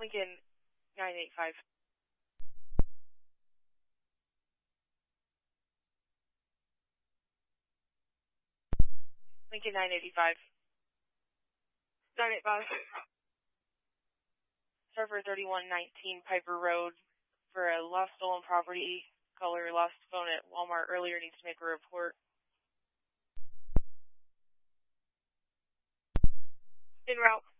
Lincoln 985. Lincoln 985. 985. Server 3119 Piper Road for a lost stolen property. Caller lost phone at Walmart earlier, needs to make a report. En route.